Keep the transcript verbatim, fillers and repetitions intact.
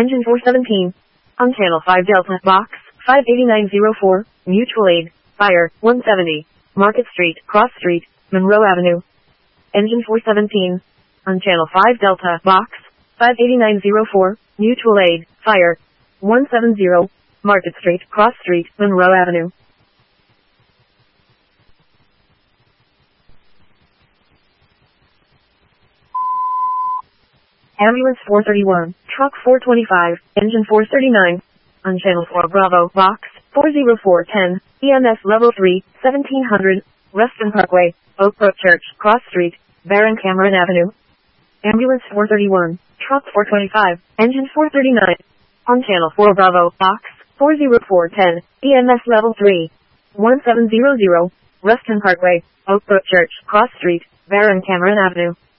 Engine four seventeen. On Channel five Delta, Box five eighty-nine oh four, Mutual Aid, Fire, one seventy, Market Street, Cross Street, Monroe Avenue. Engine four seventeen. On Channel five Delta, Box five eighty-nine oh four, Mutual Aid, Fire, one seventy, Market Street, Cross Street, Monroe Avenue. Ambulance four thirty-one, Truck four twenty-five, Engine four thirty-nine. On Channel four Bravo, Box four oh four ten, E M S Level three, seventeen hundred, Reston Parkway, Oak Brook Church, Cross Street, Baron Cameron Avenue. Ambulance four thirty-one, Truck four twenty-five, Engine four thirty-nine. On Channel four Bravo, Box four oh four ten, E M S Level three, seventeen hundred, Reston Parkway, Oak Brook Church, Cross Street, Baron Cameron Avenue.